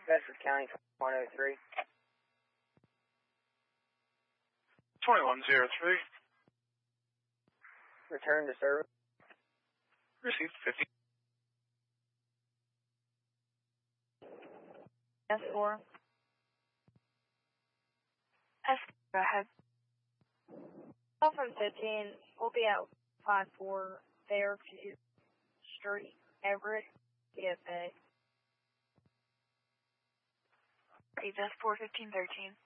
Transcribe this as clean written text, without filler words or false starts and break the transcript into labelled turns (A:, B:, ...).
A: Bedford County 103.
B: 2103.
A: Return to service.
B: Received 50.
C: S4. Go ahead. From 15, we'll be at 5-4 there to Street, Everett, DFA.
D: That's 41513.